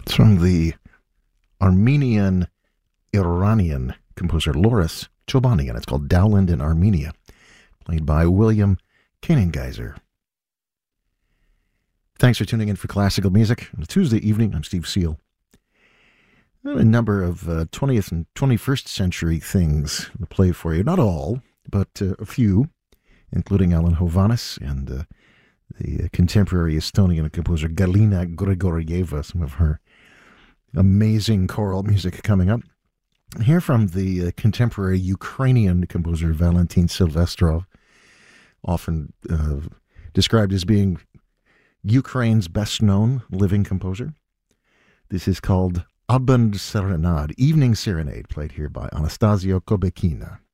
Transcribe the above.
It's from the Armenian-Iranian composer Loris Chobanian. It's called Dowland in Armenia, played by William Kanengeiser. Thanks for tuning in for classical music. On a Tuesday evening, I'm Steve Seal. A number of 20th and 21st century things to play for you. Not all, but a few, including Alan Hovhaness and the contemporary Estonian composer Galina Grigorieva, some of her amazing choral music coming up. Here from the contemporary Ukrainian composer Valentin Silvestrov, often described as being Ukraine's best-known living composer. This is called Abend Serenade, Evening Serenade, played here by Anastasio Kobekina.